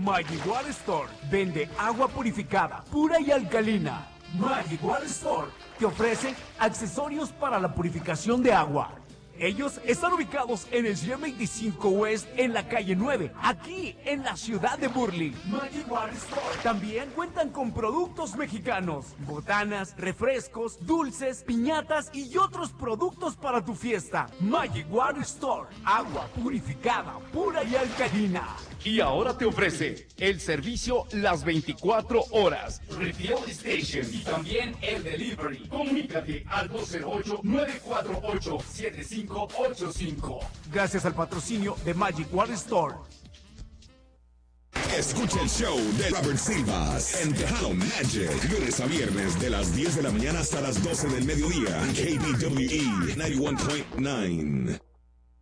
Magic Water Store vende agua purificada, pura y alcalina. Magic Water Store te ofrece accesorios para la purificación de agua. Ellos están ubicados en el 125 West, en la calle 9, aquí en la ciudad de Burley. Magic Water Store. También cuentan con productos mexicanos, botanas, refrescos, dulces, piñatas y otros productos para tu fiesta. Magic Water Store, agua purificada, pura y alcalina. Y ahora te ofrece el servicio las 24 horas. Refill Station y también el delivery. Comunícate al 208-948-7585. Gracias al patrocinio de Magic Water Store. Escucha el show de Robert Silvas en Tejano Magic, lunes a viernes de las 10 de la mañana hasta las 12 del mediodía. KBWE 91.9.